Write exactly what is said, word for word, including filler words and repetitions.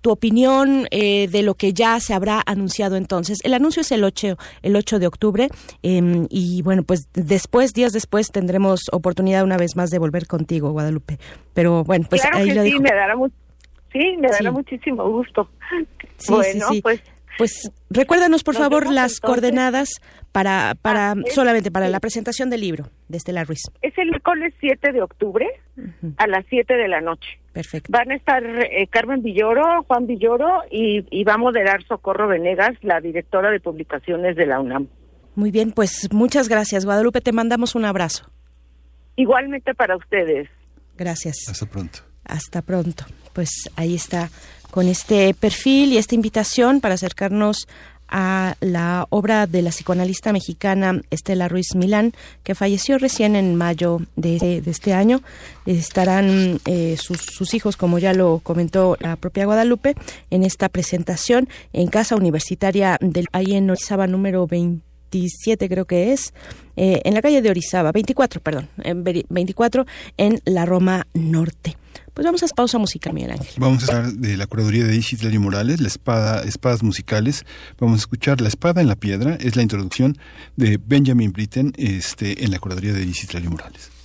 tu opinión eh, de lo que ya se habrá anunciado entonces. El anuncio es el ocho, el ocho de octubre eh, y bueno, pues después, días después, tendremos oportunidad una vez más de volver contigo, Guadalupe. Pero bueno, pues claro ahí que lo sí, dejo. me dará mu- sí, me dará Sí. muchísimo gusto. Sí, bueno, sí, sí. pues... Pues recuérdanos, por Nos favor, vemos, las entonces. coordenadas para, para Ah, es- solamente para sí. la presentación del libro de Estela Ruiz. Es el miércoles siete de octubre Ujú. a las siete de la noche. Perfecto. Van a estar eh, Carmen Villoro, Juan Villoro y, y va a moderar Socorro Venegas, la directora de publicaciones de la UNAM. Muy bien, pues muchas gracias, Guadalupe. Te mandamos un abrazo. Igualmente para ustedes. Gracias. Hasta pronto. Hasta pronto. Pues ahí está, con este perfil y esta invitación para acercarnos a la obra de la psicoanalista mexicana Estela Ruiz Milán, que falleció recién en mayo de, de este año. Estarán eh, sus, sus hijos, como ya lo comentó la propia Guadalupe, en esta presentación en Casa Universitaria del ahí en Orizaba número veintisiete, creo que es, eh, en la calle de Orizaba, veinticuatro, perdón, en veinticuatro, en la Roma Norte. Pues vamos a pausa musical, Miguel Ángel. Vamos a hablar de la curaduría de Isidro Morales, la espada, espadas musicales. Vamos a escuchar La espada en la piedra, es la introducción de Benjamin Britten este, en la curaduría de Isidro Morales.